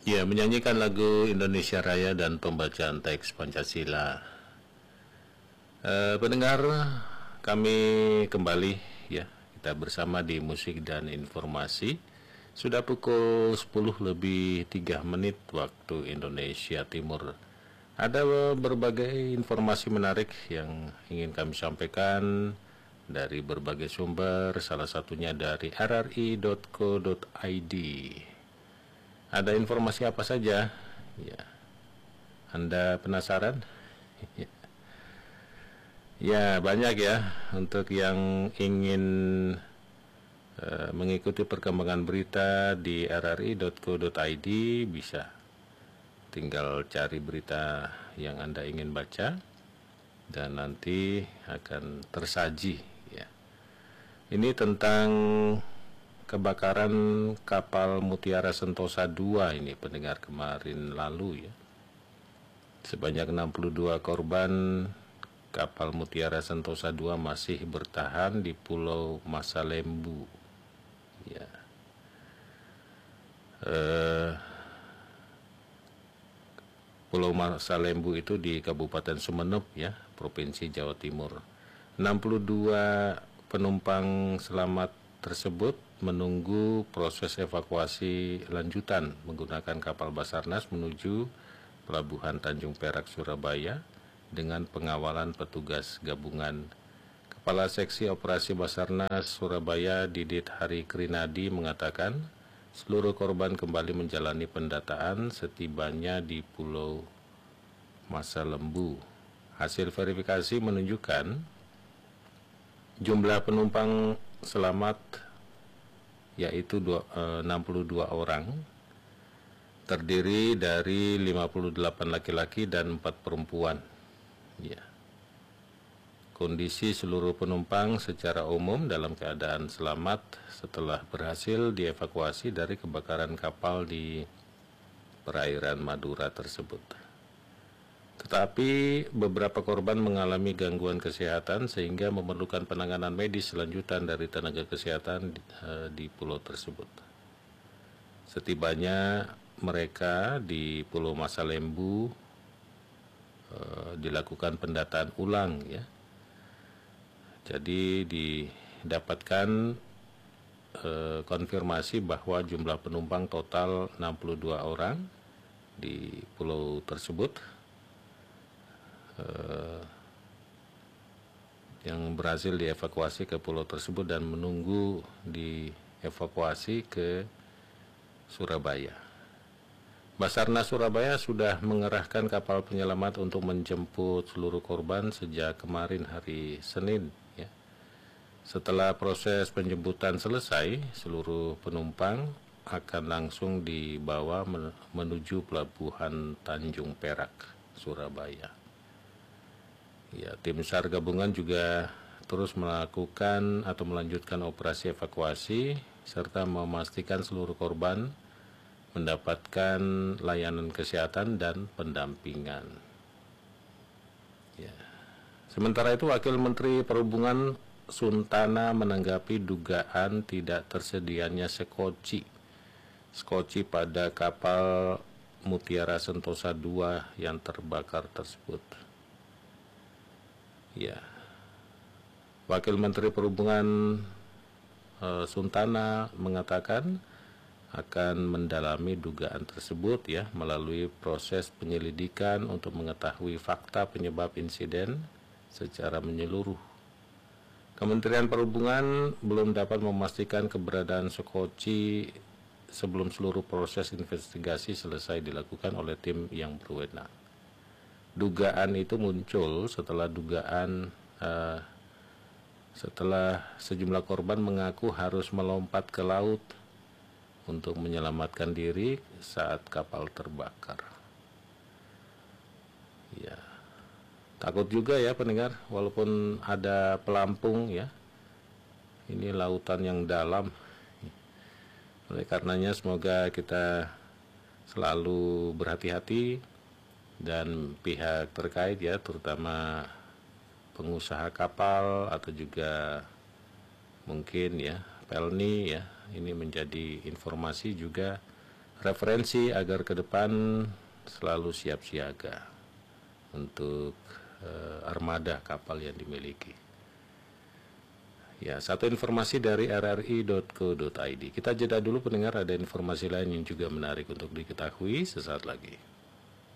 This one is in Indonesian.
Ya, menyanyikan lagu Indonesia Raya dan pembacaan teks Pancasila. Pendengar, kami kembali ya, kita bersama di Musik dan Informasi. Sudah pukul 10 lebih 3 menit waktu Indonesia Timur. Ada berbagai informasi menarik yang ingin kami sampaikan dari berbagai sumber, salah satunya dari rri.co.id. Ada informasi apa saja? Ya, Anda penasaran? Ya, banyak ya. Untuk yang ingin mengikuti perkembangan berita di rri.co.id, bisa tinggal cari berita yang Anda ingin baca dan nanti akan tersaji ya. Ini tentang kebakaran kapal Mutiara Sentosa 2 ini, pendengar, kemarin lalu ya. Sebanyak 62 korban kapal Mutiara Sentosa 2 masih bertahan di Pulau Masalembu ya. Pulau Masalembu itu di Kabupaten Sumeneb ya, Provinsi Jawa Timur. 62 penumpang selamat tersebut menunggu proses evakuasi lanjutan menggunakan kapal Basarnas menuju Pelabuhan Tanjung Perak, Surabaya dengan pengawalan petugas gabungan. Kepala Seksi Operasi Basarnas Surabaya, Didit Hari Krinadi, mengatakan seluruh korban kembali menjalani pendataan setibanya di Pulau Masalembu. Hasil verifikasi menunjukkan jumlah penumpang selamat yaitu 62 orang, terdiri dari 58 laki-laki dan 4 perempuan. Ya. Kondisi seluruh penumpang secara umum dalam keadaan selamat setelah berhasil dievakuasi dari kebakaran kapal di perairan Madura tersebut. Tetapi beberapa korban mengalami gangguan kesehatan sehingga memerlukan penanganan medis selanjutan dari tenaga kesehatan di pulau tersebut. Setibanya mereka di Pulau Masalembu dilakukan pendataan ulang ya. Jadi didapatkan konfirmasi bahwa jumlah penumpang total 62 orang di pulau tersebut yang berhasil dievakuasi ke pulau tersebut dan menunggu dievakuasi ke Surabaya. Basarnas Surabaya sudah mengerahkan kapal penyelamat untuk menjemput seluruh korban sejak kemarin hari Senin ya. Setelah proses penjemputan selesai, seluruh penumpang akan langsung dibawa menuju Pelabuhan Tanjung Perak, Surabaya. Ya, tim SAR gabungan juga terus melakukan atau melanjutkan operasi evakuasi serta memastikan seluruh korban mendapatkan layanan kesehatan dan pendampingan. Ya. Sementara itu, Wakil Menteri Perhubungan Suntana menanggapi dugaan tidak tersedianya skoci pada kapal Mutiara Sentosa 2 yang terbakar tersebut. Ya. Wakil Menteri Perhubungan Suntana mengatakan akan mendalami dugaan tersebut ya melalui proses penyelidikan untuk mengetahui fakta penyebab insiden secara menyeluruh. Kementerian Perhubungan belum dapat memastikan keberadaan skoci sebelum seluruh proses investigasi selesai dilakukan oleh tim yang berwenang. Dugaan itu muncul setelah setelah sejumlah korban mengaku harus melompat ke laut untuk menyelamatkan diri saat kapal terbakar. Ya, takut juga ya pendengar, walaupun ada pelampung ya, ini lautan yang dalam. Oleh karenanya semoga kita selalu berhati-hati dan pihak terkait ya, terutama pengusaha kapal atau juga mungkin ya Pelni ya, ini menjadi informasi juga referensi agar ke depan selalu siap siaga untuk armada kapal yang dimiliki. Ya, satu informasi dari rri.co.id. Kita jeda dulu pendengar, ada informasi lain yang juga menarik untuk diketahui sesaat lagi.